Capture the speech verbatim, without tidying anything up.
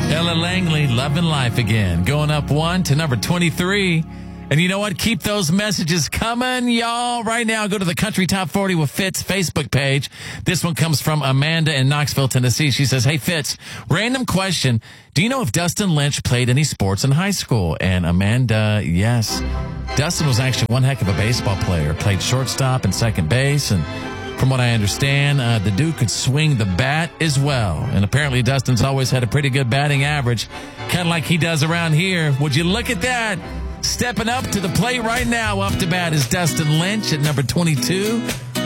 Ella Langley, Loving Life Again, going up one to number twenty-three. And you know what? Keep those messages coming, y'all. Right now, go to the Country Top forty with Fitz Facebook page. This one comes from Amanda in Knoxville, Tennessee. She says, hey, Fitz, random question. Do you know if Dustin Lynch played any sports in high school? And Amanda, yes. Dustin was actually one heck of a baseball player. Played shortstop and second base. And from what I understand, uh, the dude could swing the bat as well. And apparently Dustin's always had a pretty good batting average, kind of like he does around here. Would you look at that? Stepping up to the plate right now, up to bat is Dustin Lynch at number twenty-two.